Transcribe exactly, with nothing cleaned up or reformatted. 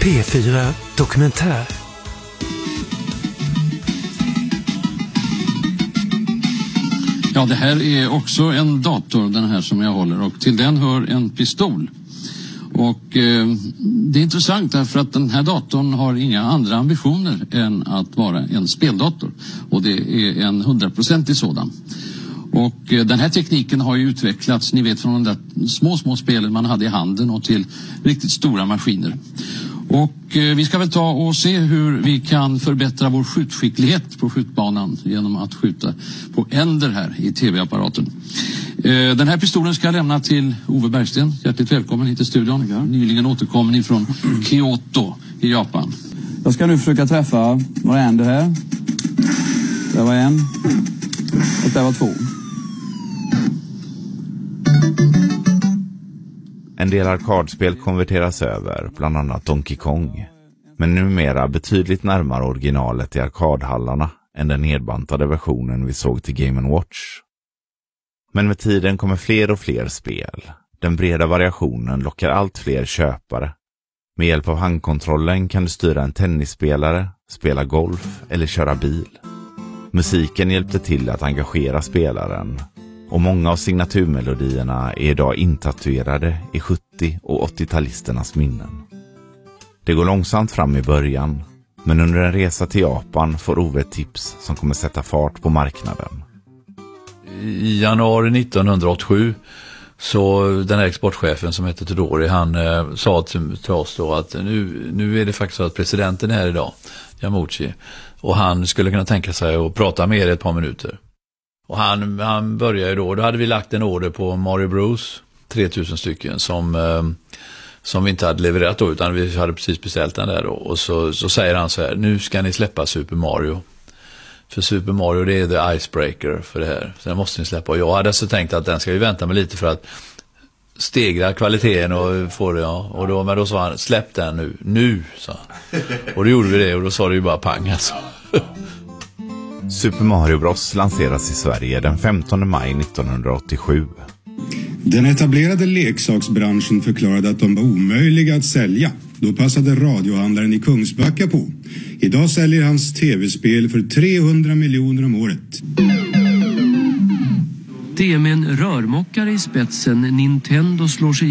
P fyra Dokumentär. Ja, det här är också en dator, den här som jag håller, och till den hör en pistol. Och eh, det är intressant därför att den här datorn har inga andra ambitioner än att vara en speldator. Och det är en hundraprocentig sådan. Och eh, den här tekniken har ju utvecklats, ni vet, från de där små, små spelen man hade i handen och till riktigt stora maskiner. Och eh, vi ska väl ta och se hur vi kan förbättra vår skjutskicklighet på skjutbanan genom att skjuta på änder här i tv-apparaten. Eh, den här pistolen ska jag lämna till Ove Bergsten. Hjärtligt välkommen hit till studion. Ja. Nyligen återkommen ifrån Kyoto i Japan. Jag ska nu försöka träffa några änder här. Det var en. Och det var två. En del arkadspel konverteras över, bland annat Donkey Kong. Men numera betydligt närmare originalet i arkadhallarna än den nedbantade versionen vi såg till Game and Watch. Men med tiden kommer fler och fler spel. Den breda variationen lockar allt fler köpare. Med hjälp av handkontrollen kan du styra en tennisspelare, spela golf eller köra bil. Musiken hjälpte till att engagera spelaren. Och många av signaturmelodierna är idag intatuerade i sjuttio- och åttio-talisternas minnen. Det går långsamt fram i början, men under en resa till Japan får Ove ett tips som kommer sätta fart på marknaden. I januari nittonhundraåttiosju så den här exportchefen som heter Todori, han eh, sa till, till oss då att nu, nu är det faktiskt så att presidenten är här idag, Yamauchi, och han skulle kunna tänka sig att prata med er ett par minuter. Och han, han började ju då, då hade vi lagt en order på Mario Bros, tre tusen stycken som, eh, som vi inte hade levererat då, utan vi hade precis beställt den där då. Och så, så säger han så här, nu ska ni släppa Super Mario. För Super Mario, det är the icebreaker för det här. Så den måste ni släppa. Och jag hade så tänkt att den ska vi vänta med lite för att stegra kvaliteten och få det, ja. Och då, men då sa han, släpp den nu. Nu, sa han. Och då gjorde vi det och då sa det ju bara pang alltså. Super Mario Bros lanseras i Sverige den femtonde maj nittonhundraåttiosju. Den etablerade leksaksbranschen förklarade att de var omöjliga att sälja. Då passade radiohandlaren i Kungsbacka på. Idag säljer hans tv-spel för trehundra miljoner om året. Det är med en rörmokare i spetsen Nintendo slår sig